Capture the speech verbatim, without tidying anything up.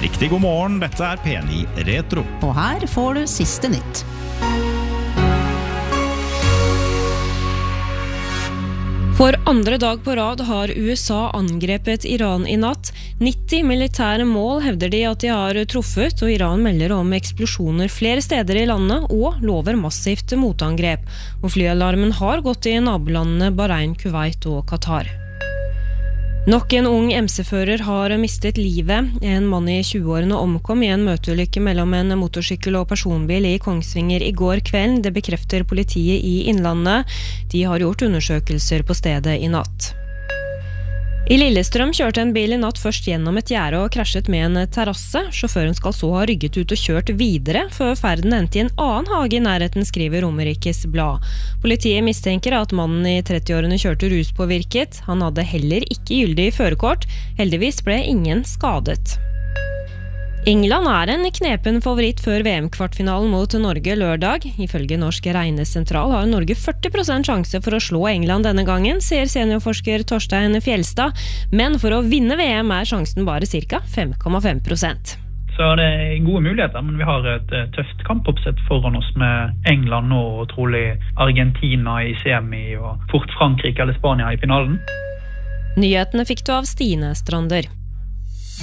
Riktig god morgen, dette er P ni Retro. Og her får du siste nytt. For andre dag på rad har U S A angrepet Iran i natt. nitti militære mål hevder de at de har truffet, og Iran melder om eksplosjoner flere steder i landet og lover massivt motangrep. Og flyalarmen har gått i nabolandene Bahrain, Kuwait og Qatar. Nok en ung M C-fører har mistet livet. En mann i tjueårene omkom i en møteulykke mellom en motorsykkel og personbil i Kongsvinger i går kveld. Det bekrefter politiet i Innlandet. De har gjort undersøkelser på stedet i natt. I Lillestrøm kjørte en bil i natt først gjennom et gjerde og krasjet med en terrasse. Sjåføren skal så ha rygget ut og kjørt videre, før ferden endte i en annen hage i nærheten, skriver Romerikes Blad. Politiet mistenker at mannen i trettiårene kjørte ruspåvirket. Han hadde heller ikke gyldig førerkort. Heldigvis ble ingen skadet. England er en knepen favoritt før V M-kvartfinalen mot Norge lørdag. Ifølge Norsk Regnesentral har Norge førti prosent sjanse for å slå England denne gangen, sier seniorforsker Torstein Fjelstad. Men for å vinne V M er sjansen bare ca. fem komma fem prosent. Så det er gode muligheter, men vi har et tøft kampoppsett foran oss med England nå, og trolig Argentina i semi, og fort Frankrike eller Spania i finalen. Nyhetene fikk du av Stine Strander.